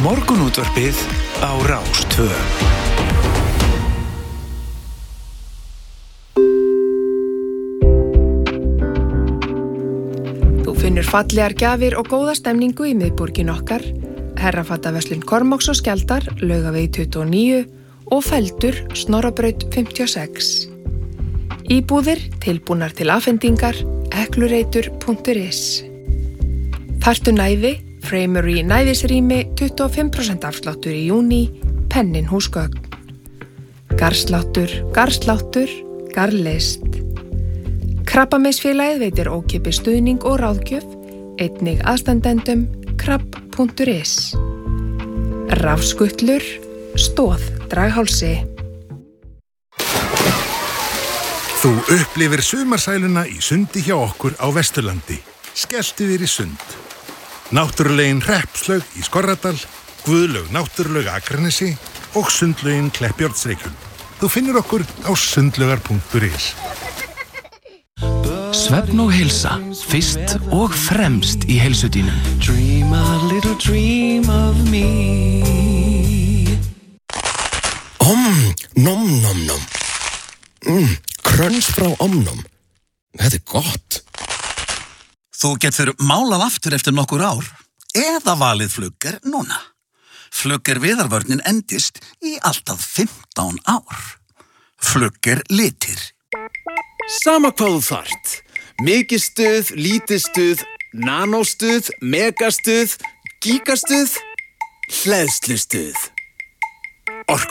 Morgunútvarpið á Rás 2. Þú finnur fallegar gjafir og góða stemningu í miðborgin okkar, Herrafataverslun Kormáks og Skjaldar, Laugavegi 29 og Feldur, Snorrabraut 56. Íbúðir tilbúnar til afhendingar, heklureitur.is. Þarftu næði, Framery næðisrými 25% afsláttur í júní, Pennin húsgögn. Garðsláttur, Garðlist. Krabbameinsfélagið veitir ókeypis stuðning og ráðgjöf, einnig aðstandendum, krabb.is. Rafskutlur, Stóð, Draghálsi. Þú upplifir sumarsæluna í sundi hjá okkur á Vesturlandi. Skelltu þér í sund. Náttúrulegin Hreppslaug í Skorradal, Guðlaug náttúruleg Akranesi og sundlaugin Kleppjárnsreykjum. Þú finnur okkur á sundlaugar.is. Svefn og heilsa, fyrst og fremst í heilsutínum. Dream a little dream of me. Nom. Kröns frá Omnom. Þetta gott. Þú getur málað aftur eftir nokkur ár eða valið Flugger núna. Flugger viðarvörnin endist í alltaf 15 ár. Flugger litir. Sama hvað þú þarft. Mikið stuð, lítið stuð, nanóstuð, megastuð, gigastuð, hleðslustuð.